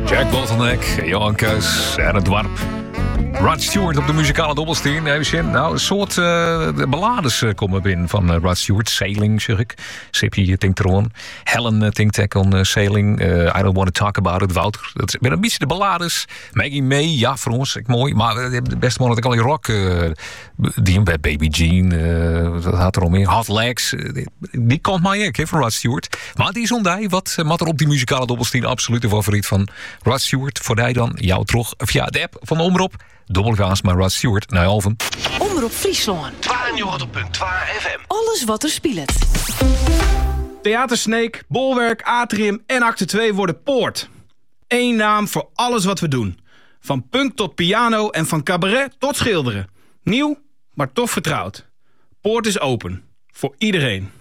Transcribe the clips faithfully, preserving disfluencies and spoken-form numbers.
Jack Bottleneck, Johan Keus en het Dwarp. Rod Stewart op de muzikale dobbelsteen. Nou, een soort uh, ballades uh, komen binnen van uh, Rod Stewart. Sailing, zeg ik. Sippy tinkt erom. Helen uh, tinkt on uh, Sailing. Uh, I Don't Want to Talk About It. Wouter. Dat is een beetje de ballades. Maggie May, ja, voor ons. Ik, mooi. Maar uh, de beste man had ik al in rock. Uh, die bij Baby Jean. Uh, dat had er al meer. Hot Legs. Uh, die, die kant mij ik, van Rod Stewart. Maar die zondij, wat uh, mat er op die muzikale dobbelsteen absoluut de favoriet van Rod Stewart. Voor die dan, jou terug via de app van de Omroep. Dobbelgaas maar Rod Stewart naar Alven. Omroep Friesland. tweeënnegentig komma twee F M. Alles wat er speelt. Theater Sneek, Bolwerk, Atrium en Acte twee worden Poort. Eén naam voor alles wat we doen. Van punk tot piano en van cabaret tot schilderen. Nieuw, maar toch vertrouwd. Poort is open. Voor iedereen.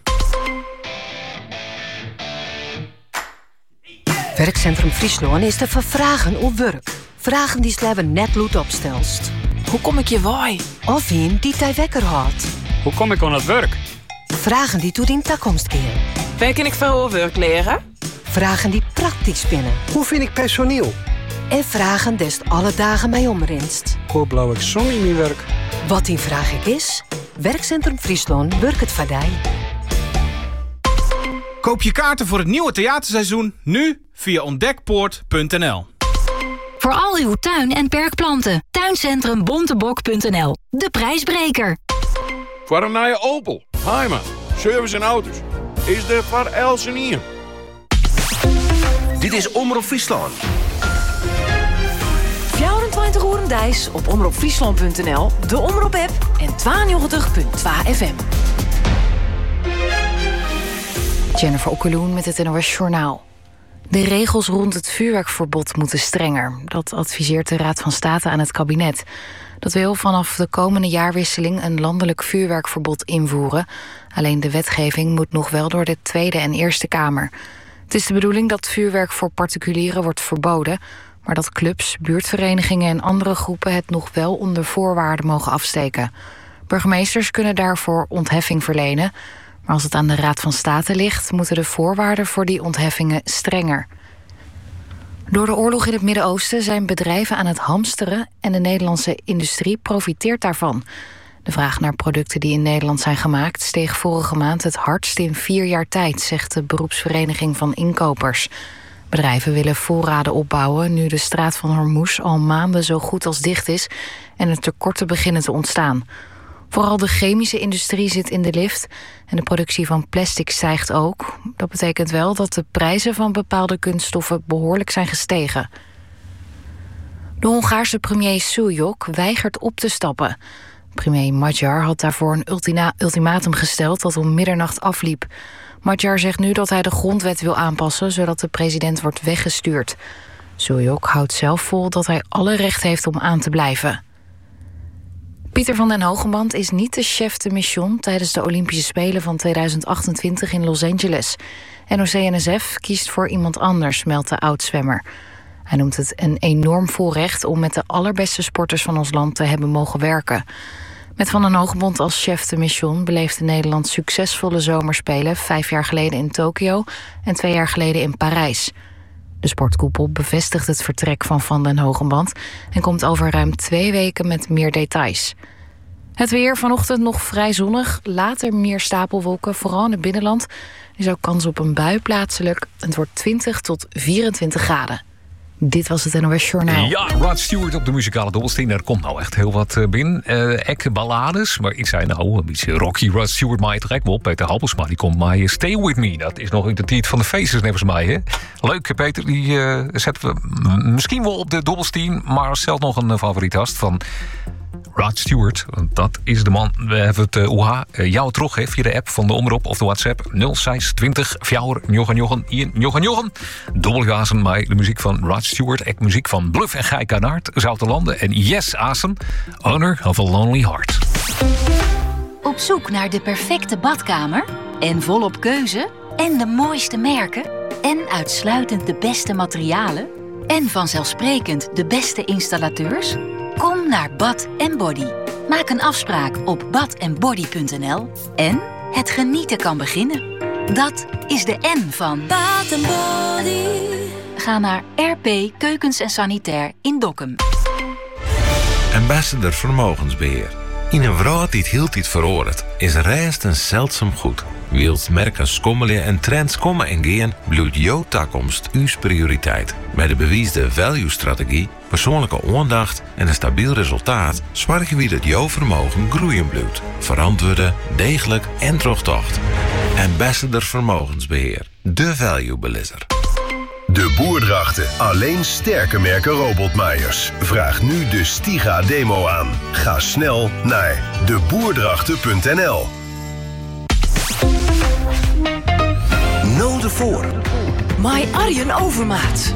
Werkcentrum Friesland is te vervragen op werk. Vragen die Slebben net loet opstelst. Hoe kom ik je waai? Of een die tij wekker houdt. Hoe kom ik aan het werk? Vragen die toe in toekomst keren. Waar kan ik veel werk leren? Vragen die praktisch spinnen. Hoe vind ik personeel? En vragen des alle dagen bij omrinst. Hoe blauw ik zon in mijn werk? Wat die vraag ik is? Werkcentrum Friesland werkt het vadij. Koop je kaarten voor het nieuwe theaterseizoen nu via ontdekpoort punt n l. Voor al uw tuin- en perkplanten. Tuincentrum Bontebok punt n l. De prijsbreker. Voor een nieuwe Opel, Heima, service en auto's. Is er voor Elsenier. Dit is Omroep Friesland. vierentwintig uur dijs op omroep friesland punt n l, de Omroep-app en tweeënnegentig komma twee F M. Jennifer Okkeloen met het N O S Journaal. De regels rond het vuurwerkverbod moeten strenger. Dat adviseert de Raad van State aan het kabinet. Dat wil vanaf de komende jaarwisseling een landelijk vuurwerkverbod invoeren. Alleen de wetgeving moet nog wel door de Tweede en Eerste Kamer. Het is de bedoeling dat vuurwerk voor particulieren wordt verboden, maar dat clubs, buurtverenigingen en andere groepen het nog wel onder voorwaarden mogen afsteken. Burgemeesters kunnen daarvoor ontheffing verlenen. Maar als het aan de Raad van State ligt, moeten de voorwaarden voor die ontheffingen strenger. Door de oorlog in het Midden-Oosten zijn bedrijven aan het hamsteren en de Nederlandse industrie profiteert daarvan. De vraag naar producten die in Nederland zijn gemaakt steeg vorige maand het hardst in vier jaar tijd, zegt de beroepsvereniging van inkopers. Bedrijven willen voorraden opbouwen nu de straat van Hormuz al maanden zo goed als dicht is en er tekorten beginnen te ontstaan. Vooral de chemische industrie zit in de lift en de productie van plastic stijgt ook. Dat betekent wel dat de prijzen van bepaalde kunststoffen behoorlijk zijn gestegen. De Hongaarse premier Suljok weigert op te stappen. Premier Magyar had daarvoor een ultima- ultimatum gesteld dat om middernacht afliep. Magyar zegt nu dat hij de grondwet wil aanpassen, zodat de president wordt weggestuurd. Suljok houdt zelf vol dat hij alle recht heeft om aan te blijven. Pieter van den Hogeband is niet de chef de mission tijdens de Olympische Spelen van tweeduizend achtentwintig in Los Angeles. N O C N S F kiest voor iemand anders, meldt de oud-zwemmer. Hij noemt het een enorm voorrecht om met de allerbeste sporters van ons land te hebben mogen werken. Met Van den Hogeband als chef de mission beleefde Nederland succesvolle zomerspelen vijf jaar geleden in Tokio en twee jaar geleden in Parijs. De sportkoepel bevestigt het vertrek van Van den Hogeband en komt over ruim twee weken met meer details. Het weer vanochtend nog vrij zonnig, later meer stapelwolken, vooral in het binnenland. Er is ook kans op een bui plaatselijk. Het wordt twintig tot vierentwintig graden. Dit was het N O S Journaal. Ja, Rod Stewart op de muzikale dobbelsteen. Er komt nou echt heel wat uh, binnen. Uh, Ekke ballades, maar ik zei nou een beetje rocky. Rod Stewart, maar je trekt wel. Peter Halbersma, die komt maar Stay With Me. Dat is nog in de tijd van de Faces, volgens mij. Hè? Leuk, Peter. Die uh, zetten we m- misschien wel op de dobbelsteen, maar zelf nog een uh, favoriet hast van Rod Stewart. Want dat is de man. We hebben het uh, O H uh, jou terug hè, via de app van de Omroep of de WhatsApp nul zes twintig vier negen negen een negen negen. Dobbelgazen mij de muziek van Rod Stewart. Ek muziek van Bluff en Gij Kanaert, Zouterlanden en Yes Asen. Honor of a Lonely Heart. Op zoek naar de perfecte badkamer en volop keuze en de mooiste merken en uitsluitend de beste materialen en vanzelfsprekend de beste installateurs? Kom naar Bad en Body. Maak een afspraak op bad en body punt n l en het genieten kan beginnen. Dat is de N van Bath and Body, Ga naar R P Keukens en Sanitair in Dokkum. Ambassador Vermogensbeheer. In een wereld die het hield iets veroordeeld, is rest een zeldzaam goed. Wilt merken schommelen en trends komen en gaan, blijft jouw toekomst uw prioriteit. Met de bewiesde value-strategie, persoonlijke aandacht en een stabiel resultaat zorgen we dat jouw vermogen groeien blijft. Verantwoorden, degelijk en terugtocht. Ambassador Vermogensbeheer. De value-belisser. De Boerdrachten. Alleen sterke merken robotmaaiers. Vraag nu de Stiga demo aan. Ga snel naar de boerdrachten punt n l. Noden voor. My Arjen Overmaat.